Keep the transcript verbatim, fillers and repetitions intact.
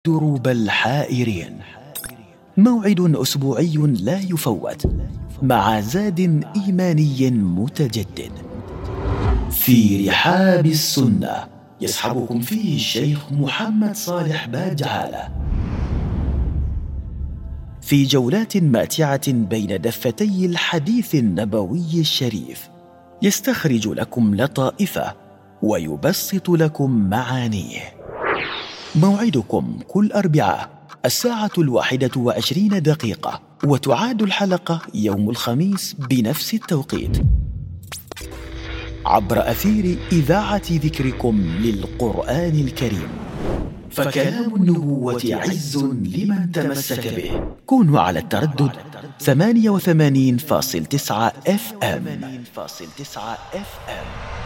دروب الحائرين، موعد أسبوعي لا يفوت مع زاد إيماني متجدد في رحاب السنة، يصحبكم فيه الشيخ محمد صالح باجعالة في جولات ماتعة بين دفتي الحديث النبوي الشريف، يستخرج لكم لطائفه ويبسط لكم معانيه. موعدكم كل أربعاء الساعة الواحدة وعشرين دقيقة، وتعاد الحلقة يوم الخميس بنفس التوقيت عبر أثير إذاعة ذكركم للقرآن الكريم. فكلام النبوة عز لمن تمسك به. كونوا على التردد ثمانية وثمانين فاصلة تسعة اف ام.